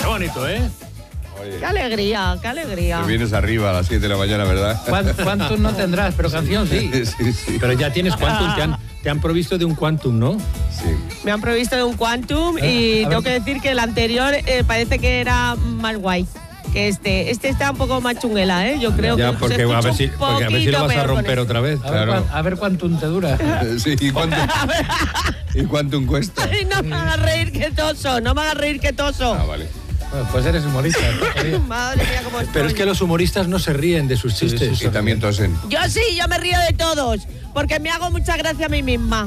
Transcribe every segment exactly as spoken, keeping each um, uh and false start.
bonito, ¿eh? Oye, qué alegría, qué alegría. Te vienes arriba a las siete de la mañana, ¿verdad? Quantum no tendrás, pero canción sí. Sí, sí. Pero ya tienes Quantum, te han, te han provisto de un Quantum, ¿no? Sí. Me han provisto de un Quantum y tengo que decir que el anterior eh, parece que era más guay que este. Este está un poco más chunguela, ¿eh? Yo creo ya, que porque, se a ver si, un porque a ver si lo vas a romper otra vez. A, Claro. ver, a ver Quantum te dura. Sí, ¿y cuánto, ¿y cuánto cuesta? Ay, no me hagas reír que toso, no me hagas reír que toso. Ah, vale. Bueno, pues eres humorista. Madre mía, cómo estoy. Pero es que los humoristas no se ríen de sus chistes. Sí, y también tosen. Yo sí, yo me río de todos, porque me hago mucha gracia a mí misma.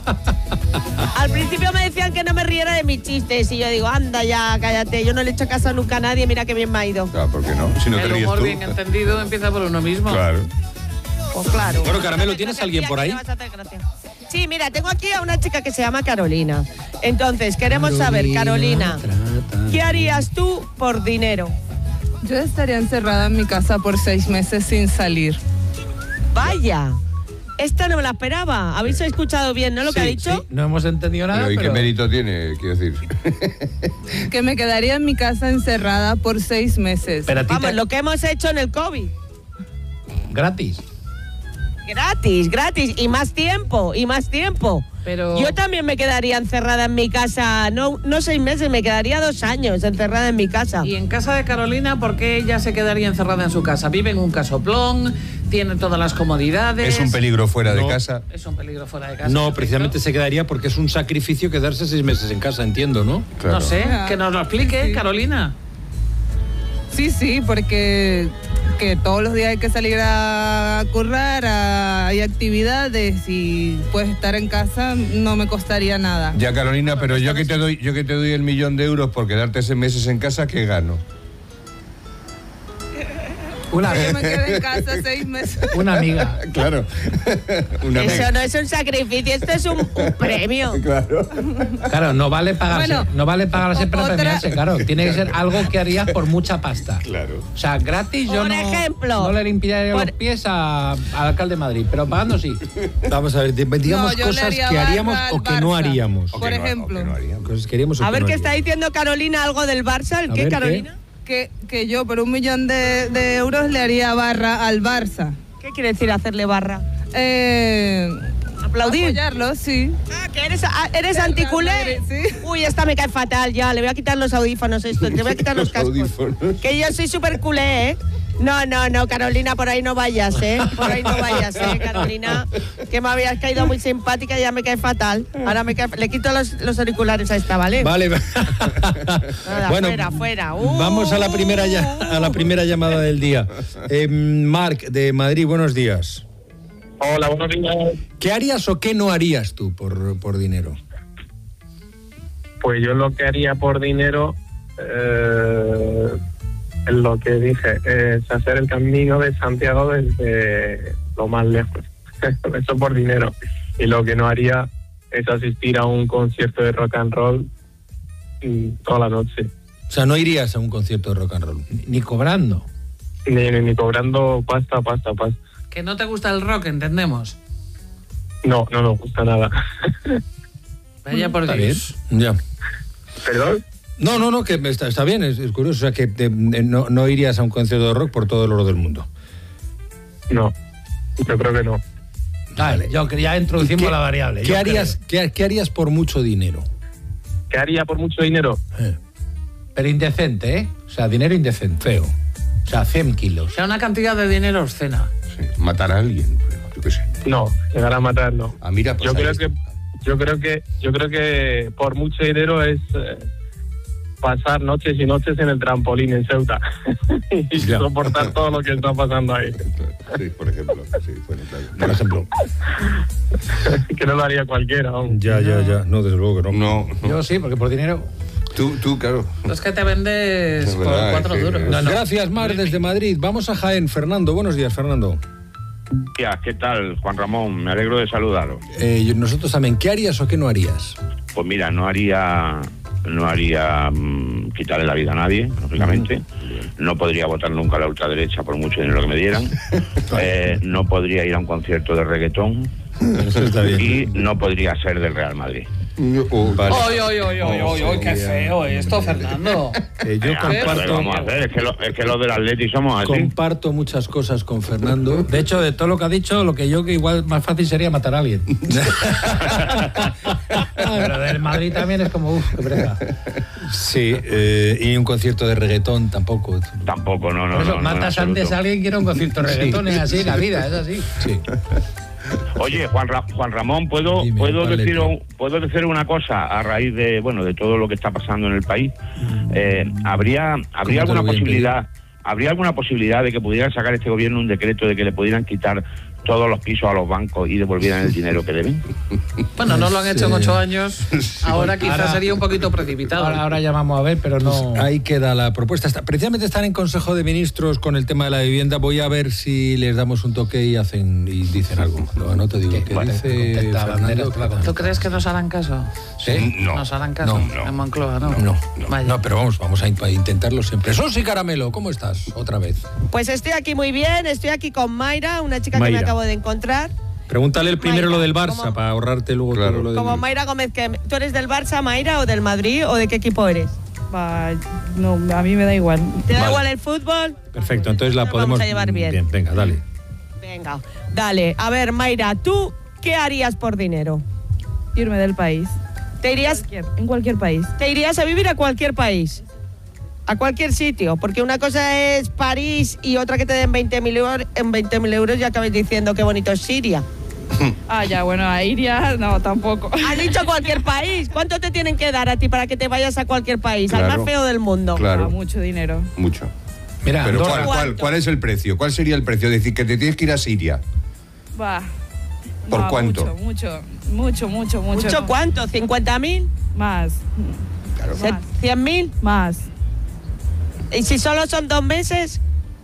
Al principio me decían que no me riera de mis chistes y yo digo, anda ya, cállate, yo no le he hecho caso nunca a nadie, mira qué bien me ha ido. Claro, ¿por qué no? Si no te El ríes humor tú. bien entendido empieza por uno mismo. Claro. Pues claro. Bueno, Caramelo, ¿tienes alguien por ahí? Sí, mira, tengo aquí a una chica que se llama Carolina. Entonces, queremos saber, Carolina, ¿qué harías tú por dinero? Yo estaría encerrada en mi casa por seis meses sin salir. Vaya, esta no me la esperaba. ¿Habéis escuchado bien, no, lo que Sí, ha dicho? sí, no hemos entendido nada, Pero ¿y pero... qué mérito tiene, quiero decir? Que me quedaría en mi casa encerrada por seis meses. Pero a ti Vamos, te- lo que hemos hecho en el COVID. Gratis. Gratis, gratis, y más tiempo, y más tiempo. Pero- Yo también me quedaría encerrada en mi casa, no, no seis meses, me quedaría dos años encerrada en mi casa. Y en casa de Carolina, ¿por qué ella se quedaría encerrada en su casa? Vive en un casoplón, tiene todas las comodidades. Es un peligro fuera de No. casa. Es un peligro fuera de casa. No, perfecto. precisamente se quedaría porque es un sacrificio quedarse seis meses en casa, entiendo, ¿no? Claro. No sé, que nos lo explique, Sí. Carolina. Sí, sí, porque que todos los días hay que salir a currar, a- hay actividades y puedes estar en casa, no me costaría nada. Ya, Carolina, pero yo que te doy, yo que te doy el millón de euros por quedarte seis meses en casa, ¿qué gano? Una, Que me quede en casa seis meses. una amiga. Claro. Una Eso amiga. no es un sacrificio, esto es un, un premio. Claro. Claro, no vale pagarse, Bueno, no vale pagarse para otra- premiarse, claro. Tiene que ser algo que harías por mucha pasta. Claro. O sea, gratis yo Por no, ejemplo. no le limpiaría Por- los pies a- al alcalde de Madrid, pero pagando sí. Vamos a ver, di- digamos No, yo le cosas haría que haríamos barra al o que no Barça. haríamos. O Por que no- ejemplo. o que no haríamos. Cosas que haríamos o A que ver no qué está haríamos. diciendo Carolina, algo del Barça, ¿el A qué, ver, ¿qué? Carolina? Que, que yo por un millón de, de euros le haría barra al Barça. ¿Qué quiere decir hacerle barra? Eh, Aplaudir. Apoyarlo, sí. Ah, que eres, ah, eres Del anticulé. Real Madrid, sí. Uy, esta me cae fatal ya. Le voy a quitar los audífonos esto. Te voy a quitar los, Los cascos. audífonos. Que yo soy súper culé, ¿eh? No, no, no, Carolina, por ahí no vayas, ¿eh? Por ahí no vayas, ¿eh, Carolina? Que me habías caído muy simpática y ya me cae fatal. Ahora me cae... Le quito los, los auriculares a esta, ¿vale? Vale. Nada, fuera, fuera. Uh. Vamos a la primera ya- a la primera llamada del día. Eh, Marc de Madrid, buenos días. Hola, buenos días. ¿Qué harías o qué no harías tú por, por dinero? Pues yo lo que haría por dinero, eh, es lo que dije, es hacer el camino de Santiago desde lo más lejos. Eso por dinero. Y lo que no haría es asistir a un concierto de rock and roll mm, toda la noche. O sea, no irías a un concierto de rock and roll, ni, ni cobrando. Ni, ni, ni cobrando pasta, pasta, pasta. Que no te gusta el rock, entendemos. No, no nos gusta nada. Vaya por Está Dios. bien, ya. ¿Perdón? No, no, no, que está, está bien, es, es curioso. O sea, que te- no, no irías a un concierto de rock por todo el oro del mundo. No, yo creo que no. Vale, Yo que ya introducimos ¿Qué- la variable. ¿Qué yo harías, qué, qué harías por mucho dinero? ¿Qué haría por mucho dinero? Eh, creo. Pero indecente, ¿eh? O sea, dinero indecente. Feo. O sea, cien O kilos. sea, una cantidad de dinero obscena. Sí, matar a alguien, yo qué sé. No, llegar a matar no. Ah, mira, pues yo ahí creo está. que yo creo que yo creo que por mucho dinero es eh, pasar noches y noches en el trampolín en Ceuta y Ya. soportar todo lo que está pasando ahí. Sí, por ejemplo. Sí, bueno, claro. Por ejemplo. Que no lo haría cualquiera aún. Ya, ya, ya. No, desde luego que no. No, no. Yo sí, porque por dinero. Tú, tú, claro. Es que te vendes Es por verdad, cuatro es que- duros. No, no. Gracias, Mar, desde Madrid. Vamos a Jaén. Fernando, buenos días, Fernando. Tía, ¿qué tal, Juan Ramón? Me alegro de saludaros. Eh, yo- nosotros también, ¿qué harías o qué no harías? Pues mira, no haría no haría mm, quitarle la vida a nadie, lógicamente. No podría votar nunca a la ultraderecha por mucho dinero que me dieran. Eh, no podría ir a un concierto de reggaetón. Eso está bien. Y no podría ser del Real Madrid. Vale. ¡Ay, ay, ay, ay, ay, ay! ¡Qué feo esto, Fernando! Eh, yo Venga, ¿qué comparto, vamos a hacer? Es que, lo, es que los del Atleti somos así. comparto muchas cosas con Fernando. De hecho, de todo lo que ha dicho, lo que yo que igual más fácil sería matar a alguien. Pero del Madrid también es como, uff, qué brega. Sí, eh, y un concierto de reggaetón tampoco. Tampoco, no, no. Por eso, no, no, en matas absoluto. antes a alguien que era un concierto de reggaetón, es así, la vida, es así. Sí. Oye, Juan, Ra- Juan Ramón, ¿puedo, Dime, puedo, dale decir, tú. un- ¿puedo decir una cosa a raíz de bueno de todo lo que está pasando en el país? Eh, ¿Habría, ¿Cómo habría te lo alguna voy a posibilidad habría alguna posibilidad de que pudieran sacar este gobierno un decreto de que le pudieran quitar todos los pisos a los bancos y devolvieran el dinero que deben? Bueno, no lo han hecho en ocho años. Ahora quizás Ahora- sería un poquito precipitado. Ahora, ahora llamamos a ver, pero no... Ahí queda la propuesta. Está- precisamente están en Consejo de Ministros con el tema de la vivienda. Voy a ver si les damos un toque y hacen y dicen algo. No, no te digo ¿Qué? qué Vale, dice contesta, Fernando. Banderas, te la contesto. ¿Tú crees que nos harán caso? ¿Sí? No. ¿Nos harán caso? No, no. En Moncloa, ¿no? No, Vaya. no, pero vamos, vamos a, in- a intentarlo siempre. Sosi Caramelo, ¿cómo estás? Otra vez. Pues estoy aquí muy bien, estoy aquí con Mayra, una chica Mayra. que me acabo de encontrar. Pregúntale el primero Mayra, lo del Barça ¿cómo? para ahorrarte luego Claro. todo lo del... Como Mayra Gómez, que ¿tú eres del Barça, Mayra, o del Madrid, o de qué equipo eres? Va, no, a mí me da igual. ¿Te da Vale. igual el fútbol? Perfecto, entonces la Nos podemos... vamos a llevar bien. Bien, venga, dale. Venga, dale. A ver, Mayra, ¿tú qué harías por dinero? Irme del país. ¿Te irías, Cualquier- en cualquier país. te irías a vivir a cualquier país? A cualquier sitio, porque una cosa es París y otra que te den veinte mil euros, en veinte mil euros ya acabáis diciendo qué bonito es Siria. Ah, ya, bueno, a ir ya, no, tampoco. Has dicho cualquier país. ¿Cuánto te tienen que dar a ti para que te vayas a cualquier país? Al Claro. más feo del mundo. Claro. Ah, mucho dinero. Mucho. Mira, Pero Andorra, ¿cuál, cuál, ¿Cuánto? ¿cuál es el precio? ¿Cuál sería el precio? Es decir, que te tienes que ir a Siria. Va. ¿Por No, cuánto? Mucho, mucho, mucho, mucho, mucho. ¿Mucho cuánto? ¿cincuenta mil? Más, Claro. Más. ¿cien mil? más. ¿Y si solo son dos meses?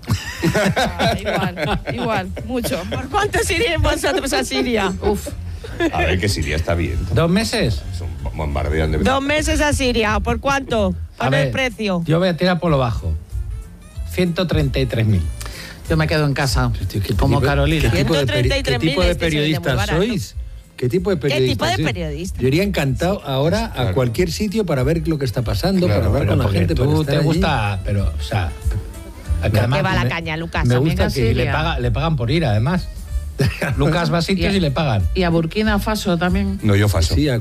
Ah, igual, igual, mucho. ¿Por cuánto iríais vosotros a Siria? Uf. A ver, que Siria está bien. ¿dos meses? Es un bombardean de Dos meses a Siria. ¿Por cuánto? A Pon el ver, precio. Yo voy a tirar por lo bajo. ciento treinta y tres mil. Yo me quedo en casa, Hostia, ¿qué como tipo- Carolina. ¿Qué tipo de, peri- ciento treinta y tres qué tipo mil, de este se vende muy periodistas barato. sois? ¿Qué tipo de periodistas? tipo de sois? periodista? Yo iría encantado ahora a Claro. cualquier sitio para ver lo que está pasando, Claro, para hablar Pero con la porque gente. para tú estar te allí. gusta, pero, o sea... que Que además va la me- caña, Lucas. Me También gusta a que le, Siria. paga- le pagan por ir, además. Lucas va a sitios Y a- y le pagan. Y a Burkina Faso también. No, yo faso. Sí, a